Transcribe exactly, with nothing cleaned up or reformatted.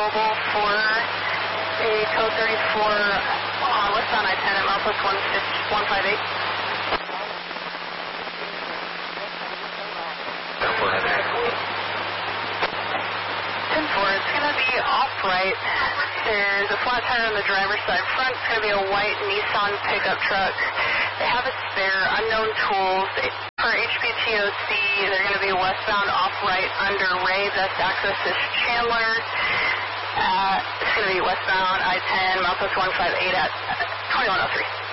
available for a code thirty-four on westbound I ten at milepost one five eight. ten four, it's going to be off-right. There's a flat tire on the driver's side front. It's going to be a white Nissan pickup truck. They have a spare unknown tools. For H P T O C, they're going to be westbound off-right under Ray. Best access is Chandler. Uh, it's going to be westbound I ten, milepost one five eight at twenty-one oh three.